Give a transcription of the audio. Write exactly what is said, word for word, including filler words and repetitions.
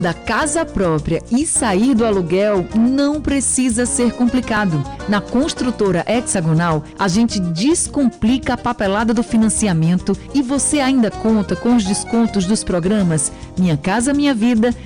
Da casa própria e sair do aluguel não precisa ser complicado. Na Construtora Hexagonal, a gente descomplica a papelada do financiamento e você ainda conta com os descontos dos programas Minha Casa Minha Vida,